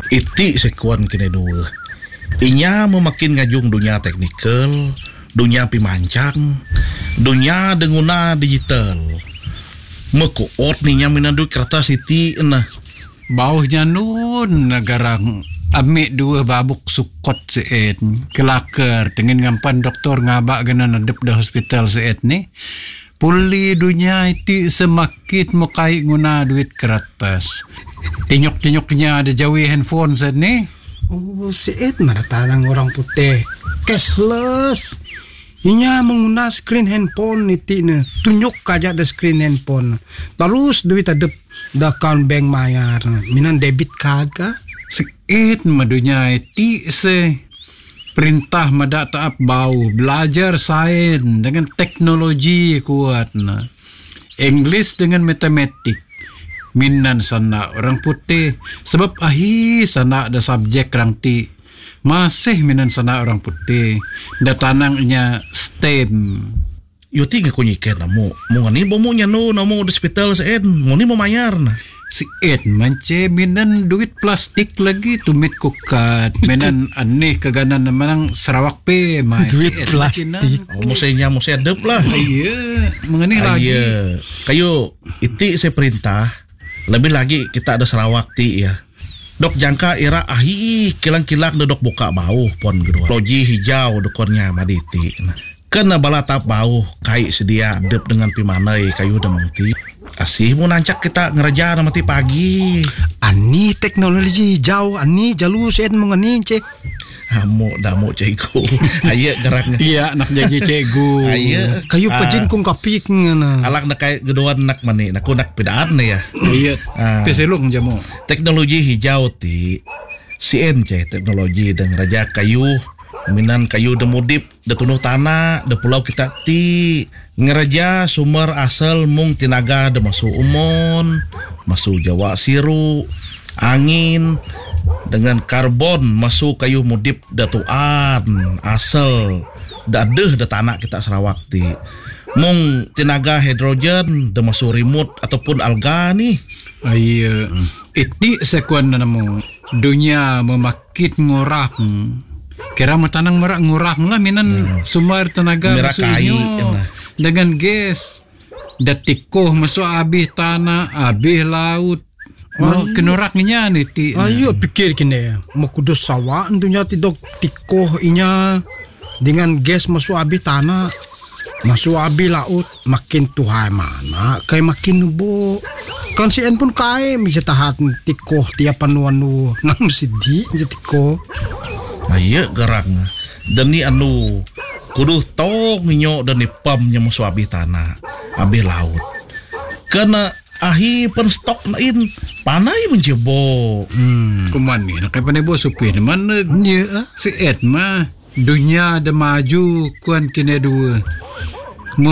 Iti sekuan kini dua. Inya memakin ngajung dunia teknikal, dunia pimancang, dunia denguna digital. Mekuot ninya minandu kertas iti na. Bauhnya nun nagarang amik dua babuk sukot seet kelaker dengan ngampan doktor ngabak gana nadep dah hospital seet ni. Puli dunia iti semakin mukai guna duit kertas. Tinyok-tinyoknya ada jawi handphone saat ni. Oh, siit maratalang orang putih. Cashless. Inya menguna screen handphone iti na. Tunjuk kaja da screen handphone. Terus duit adep da account bank mayar. Minan debit kaga. Siit madunya iti se. Perintah mada taap bau belajar sains dengan teknologi kuat na. English dengan matematik. Minan sana orang putih sebab sana ada subjek rang ti. Masih minan sana orang putih da tanangnya STEM. Yo tiga kunyikan mo ngani bomo nyano namo di hospital saen mo ni mo mayar na. Si Ed mance minan duit plastik lagi tumit kukat minan aneh kaganan naman Sarawak pe duit plastik. Mo saya adep lah. Iya mengenai lagi. Kayo iti saya perintah lebih lagi kita ada Sarawak ti ya. Dok jangka ira kilang-kilang dok buka bau pon gedua. Loji hijau dokonnya maditi. Kena bala tap bau kai sedia adep dengan pimanai kayu demuti. Asih mau nancak kita ngeraja mati pagi. Ani teknologi jauh ani jalu sen mengani cek. Damo cikgu. Aye geraknya. Iya nak jadi cikgu. Aye. Kayu pejin kong kapik ngana. Alak nak kay geduan nak mani. Naku nak pedaan ya. Iya. Peselung jamu. Teknologi hijau ti. Sien cek teknologi dan raja kayu. Minan kayu demudip de tunuh tanah de pulau kita ti ngeraja sumber asal mung tinaga de masuk umon masuk Jawa Siru angin dengan karbon masuk kayu mudip datuan asal dadeh de tanah kita Sarawak ti mung tinaga hidrogen de masuk remote ataupun alga ni. Iya iti sekuan namo dunia memakin ngurang. Kira matanang merak ngurang lah minan sumber tenaga masuknya dengan gas datikoh masuk abih tanah abih laut kenuraknya niti. Ayo pikir kini mau kudus sawah tentunya tidak tikoh inya dengan gas masuk abih tanah masuk abih laut makin tuhai mana kayak makin nubo kan si en pun kayak bisa tahan tikoh tiapan wanu nam sidi tikoh. Aye gerang dan ni anu kudu tong minyo dan ni pamnya masuk abih tanah abih laut kena ahi pen stok nain panai menjebo. Kuman ni nak panai bo supir mana si Ed mah dunia ada maju kuan kene dua